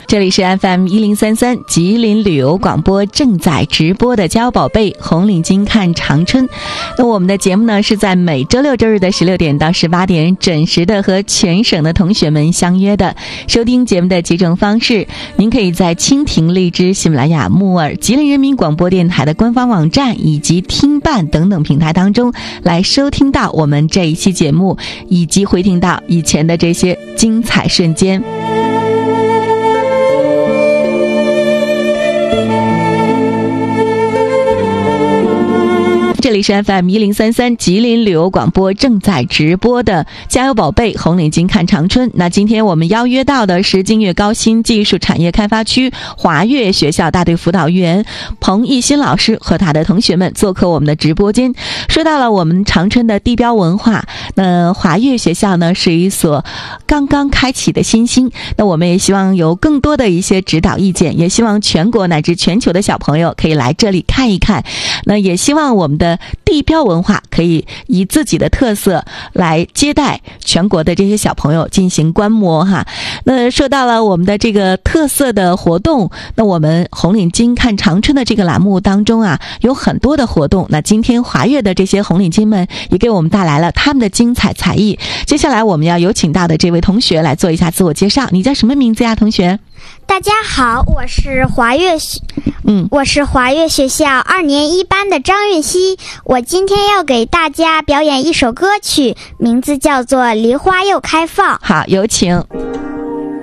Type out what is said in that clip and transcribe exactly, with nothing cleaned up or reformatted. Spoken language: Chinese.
这里是 F M 一零三三吉林旅游广播正在直播的家有宝贝红领巾看长春。那我们的节目呢是在每周六周日的十六点到十八点准时的和全省的同学们相约的。收听节目的几种方式，您可以在蜻蜓、荔枝、喜马拉雅、木耳、吉林人民广播电台的官方网站以及听伴等等平台当中来收听到我们这一期节目，以及回听到以前的这些精彩瞬间。这里是 F M 一零三三吉林旅游广播正在直播的加油宝贝红领巾看长春。那今天我们邀约到的是金粤高新技术产业开发区华粤学校大队辅导员彭毅新老师和他的同学们做客我们的直播间。说到了我们长春的地标文化，那华粤学校呢是一所刚刚开启的新星，那我们也希望有更多的一些指导意见，也希望全国乃至全球的小朋友可以来这里看一看。那也希望我们的地标文化可以以自己的特色来接待全国的这些小朋友进行观摩哈。那说到了我们的这个特色的活动，那我们红领巾看长春的这个栏目当中啊，有很多的活动。那今天华粤的这些红领巾们也给我们带来了他们的精彩才艺。接下来我们要有请到的这位同学来做一下自我介绍，你叫什么名字呀，同学？ 大家好，我是华粤学，嗯，我是华粤学校二年一班的张韵熙。我今天要给大家表演一首歌曲，名字叫做《梨花又开放》。 好，有请。